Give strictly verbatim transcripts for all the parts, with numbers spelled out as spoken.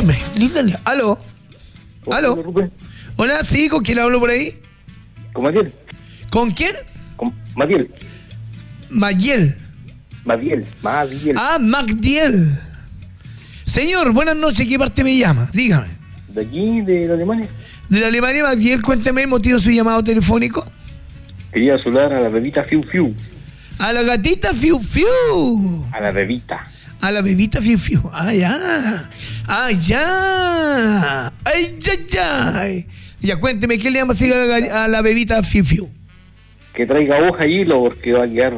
dígame, dígame. ¿Aló? ¿Aló? Hola, sí, ¿con quién hablo por ahí? Con Matiel. ¿Con quién? Con Matiel. Mayel. Matiel, Matiel. Ah, Magdiel. Señor, buenas noches, ¿qué parte me llama? Dígame. ¿De aquí, de Alemania? De la Alemania, Magdiel, cuéntame el motivo de su llamado telefónico. Quería saludar a la bebita Fiu Fiu. A la gatita Fiu Fiu. A la bebita. A la bebita Fiu Fiu. Ah, ya. Ah, ya. Ay, ya, ya. Ya, cuénteme, ¿qué le llama así a, a la bebita Fiu Fiu? Que traiga hoja y hilo porque va a quedar.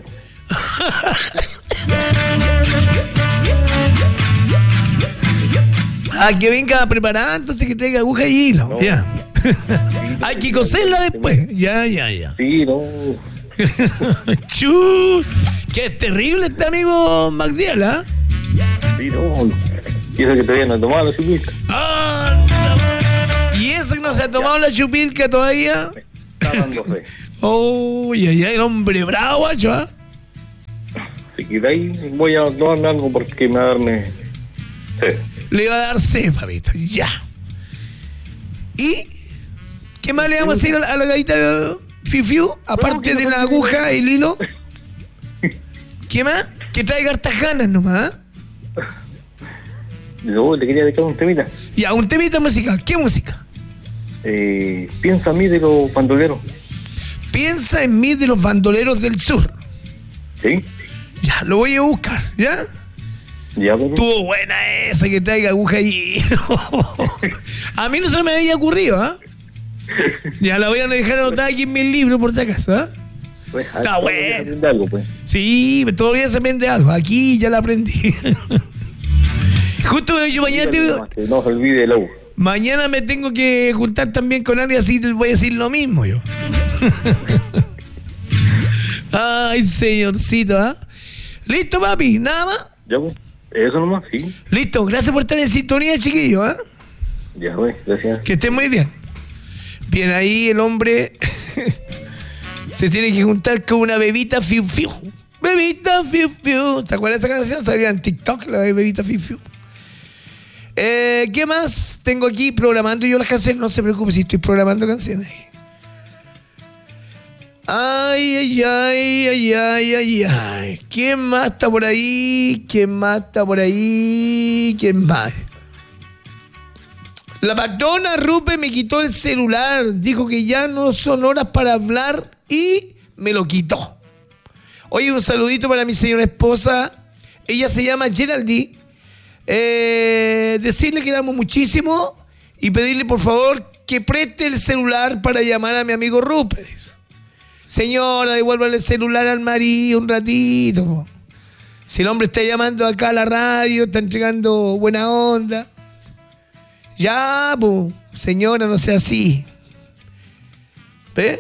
Ah, que venga preparada, entonces que traiga aguja y hilo. No. Ya. Hay que coserla después. Ya, ya, ya. Sí, no. Chu, qué terrible este amigo Magdiel, ¿ah? Sí, no. Y eso que todavía no ha tomado la chupilca. Ah, y eso que no se ha tomado la chupilca todavía. Está dando fe. Oh, ya, ya, el hombre bravo, guacho, ¿ah? Si queda ahí, voy a tomarme algo porque me va a darme sed. Le va a dar sed, papito, ya. ¿Y qué más le vamos a hacer a la, a la gatita Fiu Fiu? Aparte de la aguja y el hilo. ¿Qué más? Que traiga hartas ganas nomás. Luego le quería dedicar un temita. Ya, un temita musical. ¿Qué música? Eh, piensa en mí de los bandoleros. Piensa en mí de los bandoleros del sur. ¿Sí? Ya, lo voy a buscar, ¿ya? Ya, pero... Estuvo buena esa que traiga aguja y a mí no se me había ocurrido, ¿ah? ¿eh? Ya la voy a dejar anotada aquí en mi libro por si acaso, ¿ah? ¿eh? Pues, está bueno. Algo, pues. Sí, todavía se aprende algo. Aquí ya la aprendí. Justo yo mañana tengo... No se olvide el agua. Mañana me tengo que juntar también con alguien, así te voy a decir lo mismo yo. Ay, señorcito, ¿ah? ¿eh? ¿Listo, papi? ¿Nada más? Ya, pues. Eso nomás, sí. Listo, gracias por estar en sintonía, chiquillo, ¿ah? ¿eh? Ya, pues, gracias. Que estén muy bien. Bien, ahí el hombre se tiene que juntar con una bebita Fiu Fiu. Bebita Fiu Fiu. ¿Te acuerdas de esa canción? Salía en TikTok, la de bebita Fiu Fiu. Eh, ¿Qué más tengo aquí programando yo las canciones? No se preocupe si estoy programando canciones. Ay, ay, ay, ay, ay, ay, ay. ¿Quién más está por ahí? ¿Quién más está por ahí? ¿Quién más? La patrona Rupe me quitó el celular. Dijo que ya no son horas para hablar y me lo quitó. Oye, un saludito para mi señora esposa. Ella se llama Geraldine. Eh, decirle que la amo muchísimo y pedirle por favor que preste el celular para llamar a mi amigo Rupe. Señora, devuélvale el celular al marido un ratito. Po. Si el hombre está llamando acá a la radio, está entregando buena onda. Ya, po, señora, no sea así. ¿Ves?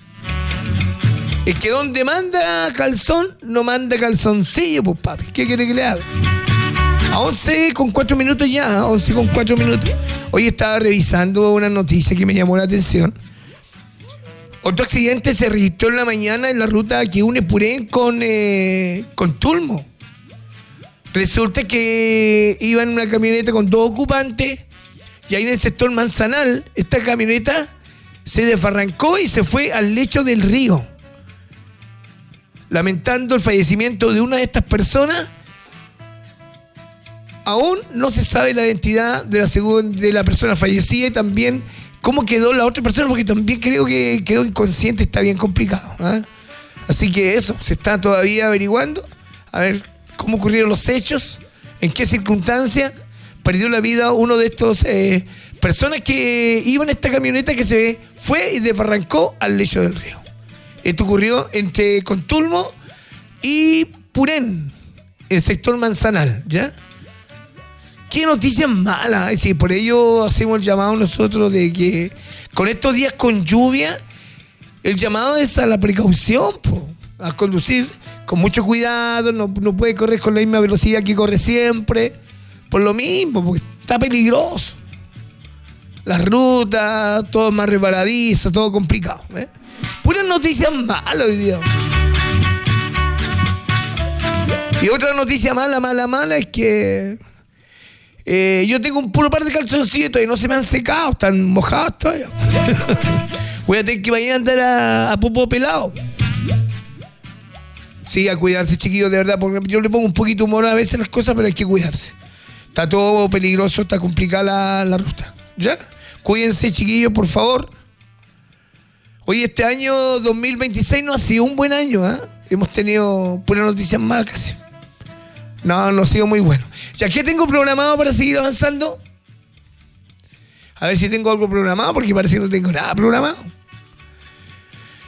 Es que donde manda calzón, no manda calzoncillo, pues, papi. ¿Qué quiere que le haga? A once con cuatro minutos ya, a once con cuatro minutos. Hoy estaba revisando una noticia que me llamó la atención. Otro accidente se registró en la mañana en la ruta que une Purén con, eh, con Tulmo. Resulta que iba en una camioneta con dos ocupantes y ahí en el sector Manzanal esta camioneta se desbarrancó y se fue al lecho del río, lamentando el fallecimiento de una de estas personas. Aún no se sabe la identidad de la, segunda, de la persona fallecida y también cómo quedó la otra persona, porque también creo que quedó inconsciente, está bien complicado, ¿eh? Así que eso, se está todavía averiguando, a ver cómo ocurrieron los hechos, en qué circunstancias perdió la vida uno de estos eh, personas que iban en esta camioneta que se fue y desbarrancó al lecho del río. Esto ocurrió entre Contulmo y Purén, el sector Manzanal, ¿ya? Qué noticias malas, es decir, por ello hacemos el llamado nosotros de que con estos días con lluvia, el llamado es a la precaución, po, a conducir con mucho cuidado, no, no puede correr con la misma velocidad que corre siempre, por lo mismo, porque está peligroso. Las rutas, todo más resbaladizo, todo complicado, ¿eh? Puras noticias malas hoy día. Y otra noticia mala, mala, mala es que Eh, yo tengo un puro par de calzoncillos todavía, no se me han secado, están mojados todavía. Voy a tener que mañana andar a, a popo pelado. Sí, a cuidarse, chiquillos, de verdad, porque yo le pongo un poquito de humor a veces a las cosas, pero hay que cuidarse. Está todo peligroso, está complicada la, la ruta. ¿Ya? Cuídense, chiquillos, por favor. Hoy este año dos mil veintiséis no ha sido un buen año, ¿eh? Hemos tenido puras noticias malas casi. No, no ha sido muy bueno. ¿Ya qué tengo programado para seguir avanzando? A ver si tengo algo programado, porque parece que no tengo nada programado.